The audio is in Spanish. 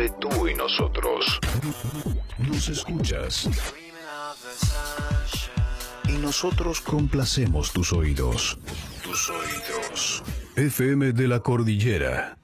entre tú y nosotros. Nos escuchas. Y nosotros complacemos tus oídos. Tus oídos. FM de la Cordillera.